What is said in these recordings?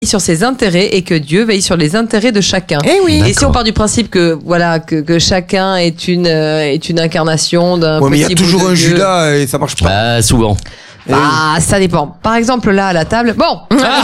sur ses intérêts et que Dieu veille sur les intérêts de chacun. Eh oui. Et si on part du principe que chacun est une incarnation d'un Ouais, mais il y a petit bout toujours de un Dieu. Judas et ça marche pas. Souvent. Ah, ça dépend. Par exemple, là, à la table. Bon.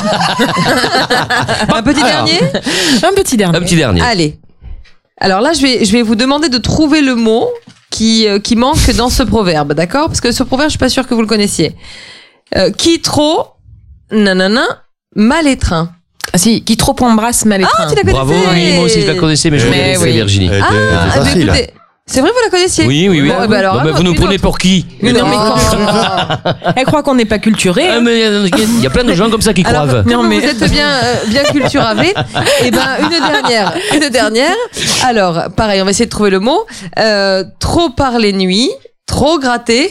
Un petit dernier? Un petit dernier. Allez. Alors là, je vais vous demander de trouver le mot qui manque dans ce proverbe, d'accord? Parce que ce proverbe, je suis pas sûre que vous le connaissiez. Qui trop, nanana, mal étreint. Ah si, qui trop embrasse mal étreint. Ah, tu la connaissais? Bravo, oui, moi aussi je la connaissais, mais je Mais connaissais oui. Virginie. Ah, facile. écoutez, c'est vrai, vous la connaissiez? Oui. Bon, eh ben alors, Bon, vous nous une prenez autre. pour qui? Mais non, mais quand... Elle croit qu'on n'est pas culturé. Ah, mais il y a plein de gens comme ça qui Alors, croivent. comme Non, mais- vous êtes bien culturavé, et ben une dernière. Alors, pareil, on va essayer de trouver le mot. Trop parler nuit, trop gratter.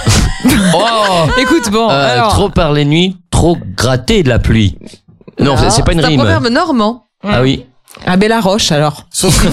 Oh, Écoute, bon, alors... trop parler nuit, trop gratter de la pluie. Non, c'est pas une C'est un rime. proverbe normand. Ah oui. Ah, Bella Roche, alors.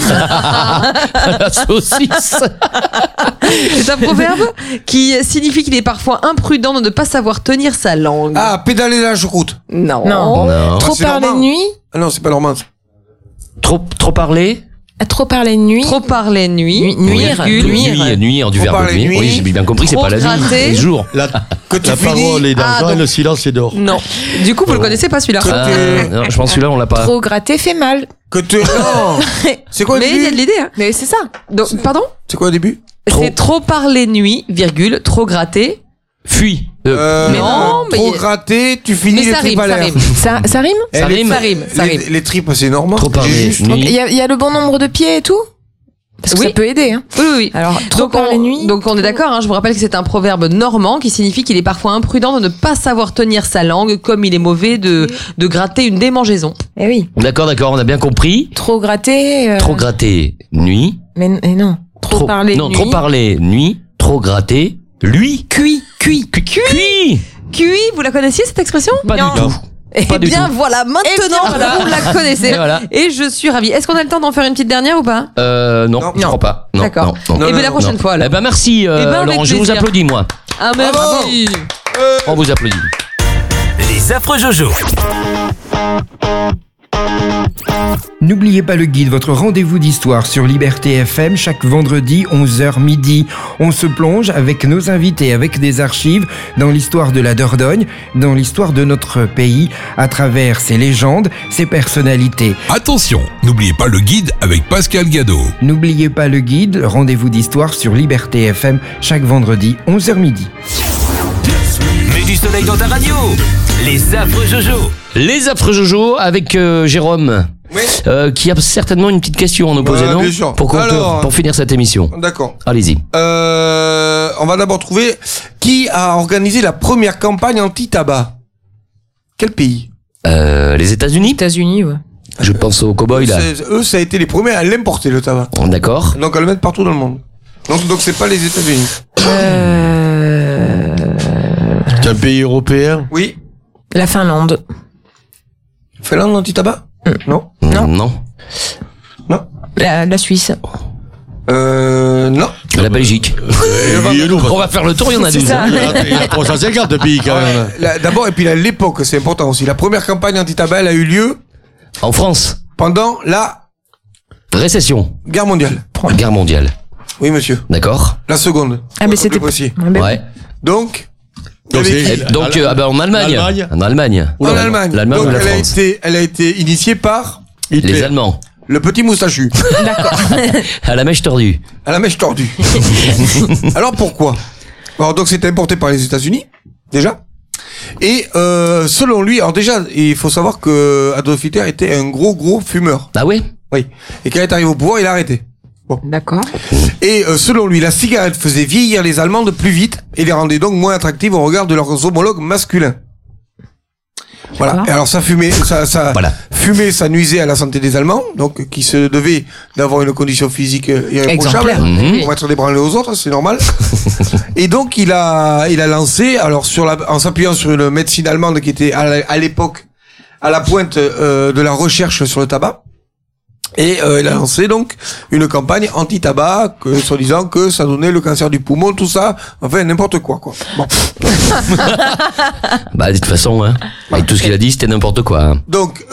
La saucisse. C'est un proverbe qui signifie qu'il est parfois imprudent de ne pas savoir tenir sa langue. Ah, pédaler la choucroute. Non. Non. Non. Trop c'est parler normand. nuit. Ah non, c'est pas normal. ça. Trop parler. Trop parler nuit. Trop parler nuit. Nuire. virgule, Nuire du Trop verbe parler nuire. nuit. Oui, j'ai bien compris, c'est Trop pas la nuit. gratter. Les jours. La tu parole finis- est d'argent Ah, et donc- le silence est d'or. Non. Du coup, vous le connaissez pas celui-là. Non, je pense que celui-là, on l'a pas. Trop gratter fait mal. Non. C'est quoi le Mais il y a de début? l'idée, hein. Mais c'est ça. Donc, pardon? C'est quoi le début? C'est trop parler nuit, virgule, trop gratter. Fuis. Mais non, mais Trop il y a- gratté, tu finis Mais les ça tripes rime, à ça l'air. rime. Ça rime Ça rime. Ça rime, ça rime. Les tripes, c'est normal. Trop parler J'ai juste- Il nuit. y a le bon nombre de pieds et tout. Parce que Oui. ça peut aider. Hein. Oui. Alors, trop parler nuit. Donc on est d'accord, hein, je vous rappelle que c'est un proverbe normand qui signifie qu'il est parfois imprudent de ne pas savoir tenir sa langue, comme il est mauvais de gratter une démangeaison. Eh oui. D'accord, on a bien compris. Trop gratter. Trop gratter nuit. Mais non. Trop parler Non, nuit. trop parler nuit. Trop gratter lui. Cuit. Cuit. QI, vous la connaissiez cette expression? Pas Non. du tout. Eh Pas du bien tout. voilà, maintenant Eh bien, voilà. vous la connaissez. Et voilà. Et je suis ravie. Est-ce qu'on a le temps d'en faire une petite dernière ou pas? Non, je crois pas. Non, D'accord. non, non. Et bien la prochaine fois alors. Eh ben merci, ben, avec Laurent. Je vous plaisir. applaudis, moi. Ah merci. On vous applaudit. Les affreux Jojo. N'oubliez pas le guide, votre rendez-vous d'histoire sur Liberté FM chaque vendredi 11h midi. On se plonge avec nos invités, avec des archives dans l'histoire de la Dordogne, dans l'histoire de notre pays, à travers ses légendes, ses personnalités. Attention, n'oubliez pas le guide avec Pascal Gadot. N'oubliez pas le guide, rendez-vous d'histoire sur Liberté FM chaque vendredi 11h midi. Mets du soleil dans ta radio. Les affreux Jojo. Les affreux Jojo avec Jérôme, Oui. qui a certainement une petite question à nous poser, Bah, non bien sûr. pour finir cette émission. D'accord. Allez-y. On va d'abord trouver qui a organisé la première campagne anti-tabac. Quel pays? Les États-Unis. États-Unis, ouais. Je pense aux cow-boys là. Eux, ça a été les premiers à l'importer, le tabac. D'accord. Donc à le mettre partout dans le monde. Donc c'est pas les États-Unis. C'est un pays européen. Oui. La Finlande. Finlande anti-tabac? Non. Non. La Suisse. Non. La Belgique. On va faire le tour, il y en a 12. ça. Il y a 350 pays quand même. D'abord, et puis à l'époque, c'est important aussi. La première campagne anti-tabac, elle a eu lieu En France. pendant la Récession. guerre mondiale. Guerre mondiale. Oui, monsieur. D'accord. La seconde. Ah, mais Pour être c'était plus précis. Ah, ben, Ouais. Donc, Donc, il y avait c'est- qui Donc en Allemagne. L'Allemagne. En Allemagne. en Allemagne. L'Allemagne Donc ou la elle a France. été initiée par Hitler. Les Allemands. le petit moustachu À la mèche tordue. à la mèche tordue. Alors pourquoi? Alors donc c'était importé par les États-Unis déjà. Et selon lui, alors déjà il faut savoir que Adolf Hitler était un gros fumeur. Ah ouais. Oui. Et quand il est arrivé au pouvoir, il a arrêté. D'accord. Et selon lui, la cigarette faisait vieillir les Allemands de plus vite et les rendait donc moins attractives au regard de leurs homologues masculins. Voilà. D'accord. Et alors ça fumait, Voilà. fumer, ça nuisait à la santé des Allemands, donc qui se devaient d'avoir une condition physique irréprochable Exemplaire. Mhm. pour être débranlés aux autres, c'est normal. Et donc il a lancé, alors en s'appuyant sur une médecine allemande qui était à l'époque à la pointe de la recherche sur le tabac. Et il a lancé donc une campagne anti-tabac, soi-disant que ça donnait le cancer du poumon, tout ça, enfin n'importe quoi. Bon. Bah de toute façon, hein, avec tout ce qu'il a dit, c'était n'importe quoi. Hein. Donc